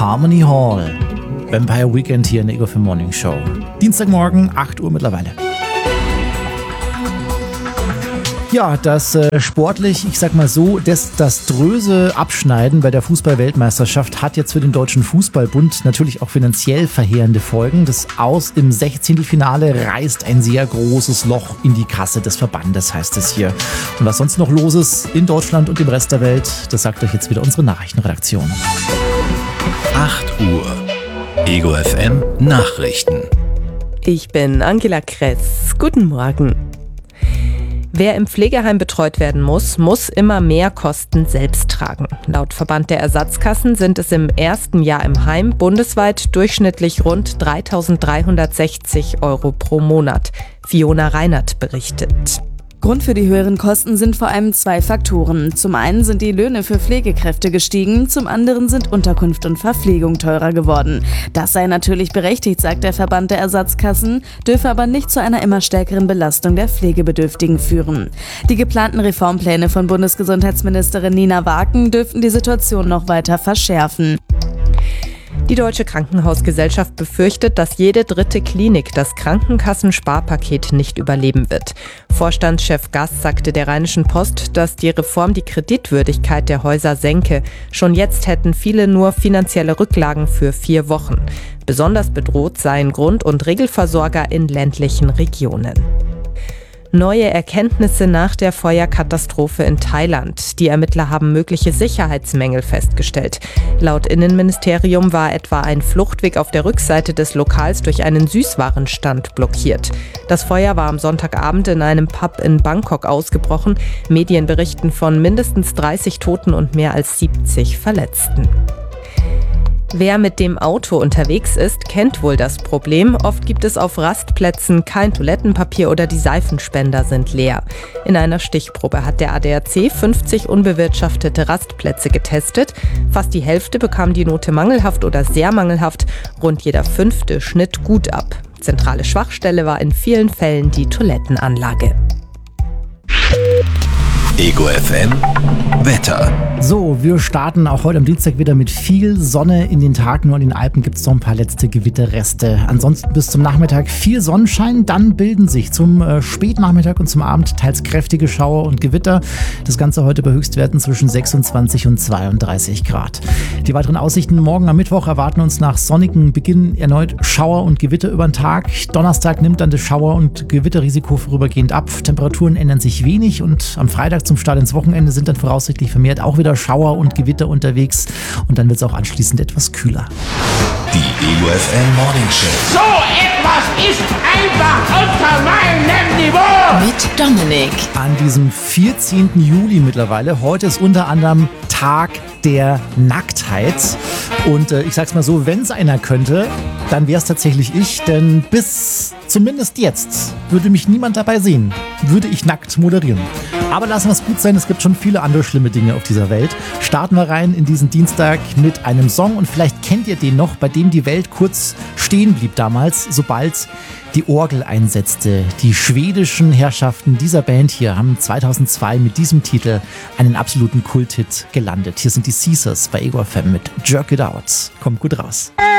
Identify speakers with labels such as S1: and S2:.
S1: Harmony Hall. Vampire Weekend hier in der Ego FM Morning Show. Dienstagmorgen, 8 Uhr mittlerweile. Ja, das sportlich, ich sag mal so, das dröse Abschneiden bei der Fußball-Weltmeisterschaft hat jetzt für den Deutschen Fußballbund natürlich auch finanziell verheerende Folgen. Das Aus im 16. Finale reißt ein sehr großes Loch in die Kasse des Verbandes, heißt es hier. Und was sonst noch los ist in Deutschland und im Rest der Welt, das sagt euch jetzt wieder unsere Nachrichtenredaktion.
S2: 8 Uhr. Ego FM Nachrichten.
S3: Ich bin Angela Kress. Guten Morgen. Wer im Pflegeheim betreut werden muss, muss immer mehr Kosten selbst tragen. Laut Verband der Ersatzkassen sind es im ersten Jahr im Heim bundesweit durchschnittlich rund 3.360 € pro Monat. Fiona Reinert berichtet.
S4: Grund für die höheren Kosten sind vor allem zwei Faktoren. Zum einen sind die Löhne für Pflegekräfte gestiegen, zum anderen sind Unterkunft und Verpflegung teurer geworden. Das sei natürlich berechtigt, sagt der Verband der Ersatzkassen, dürfe aber nicht zu einer immer stärkeren Belastung der Pflegebedürftigen führen. Die geplanten Reformpläne von Bundesgesundheitsministerin Nina Waken dürften die Situation noch weiter verschärfen.
S3: Die Deutsche Krankenhausgesellschaft befürchtet, dass jede dritte Klinik das Krankenkassensparpaket nicht überleben wird. Vorstandschef Gass sagte der Rheinischen Post, dass die Reform die Kreditwürdigkeit der Häuser senke. Schon jetzt hätten viele nur finanzielle Rücklagen für 4 Wochen. Besonders bedroht seien Grund- und Regelversorger in ländlichen Regionen. Neue Erkenntnisse nach der Feuerkatastrophe in Thailand. Die Ermittler haben mögliche Sicherheitsmängel festgestellt. Laut Innenministerium war etwa ein Fluchtweg auf der Rückseite des Lokals durch einen Süßwarenstand blockiert. Das Feuer war am Sonntagabend in einem Pub in Bangkok ausgebrochen. Medien berichten von mindestens 30 Toten und mehr als 70 Verletzten. Wer mit dem Auto unterwegs ist, kennt wohl das Problem. Oft gibt es auf Rastplätzen kein Toilettenpapier oder die Seifenspender sind leer. In einer Stichprobe hat der ADAC 50 unbewirtschaftete Rastplätze getestet. Fast die Hälfte bekam die Note mangelhaft oder sehr mangelhaft. Rund jeder 5. schnitt gut ab. Zentrale Schwachstelle war in vielen Fällen die Toilettenanlage.
S2: Ego FM Wetter.
S1: So, wir starten auch heute am Dienstag wieder mit viel Sonne in den Tag. Nur in den Alpen gibt es noch ein paar letzte Gewitterreste. Ansonsten bis zum Nachmittag viel Sonnenschein. Dann bilden sich zum Spätnachmittag und zum Abend teils kräftige Schauer und Gewitter. Das Ganze heute bei Höchstwerten zwischen 26 und 32 Grad. Die weiteren Aussichten morgen am Mittwoch erwarten uns nach sonnigem Beginn erneut Schauer und Gewitter über den Tag. Donnerstag nimmt dann das Schauer- und Gewitterrisiko vorübergehend ab. Temperaturen ändern sich wenig und am Freitag zum Start ins Wochenende sind dann voraussichtlich vermehrt auch wieder Schauer und Gewitter unterwegs und dann wird es auch anschließend etwas kühler.
S2: Die Ego FM Morning Show.
S5: So etwas ist einfach unter meinem Niveau.
S4: Mit Dominik.
S1: An diesem 14. Juli mittlerweile. Heute ist unter anderem Tag der Nacktheit. Und ich sag's mal so, wenn es einer könnte, dann wäre es tatsächlich ich. Denn bis zumindest jetzt würde mich niemand dabei sehen. Würde ich nackt moderieren. Aber lassen wir es gut sein, es gibt schon viele andere schlimme Dinge auf dieser Welt. Starten wir rein in diesen Dienstag mit einem Song und vielleicht kennt ihr den noch, bei dem die Welt kurz stehen blieb damals, sobald die Orgel einsetzte. Die schwedischen Herrschaften dieser Band hier haben 2002 mit diesem Titel einen absoluten Kulthit gelandet. Hier sind die Caesars bei Ego FM mit Jerk It Out. Kommt gut raus.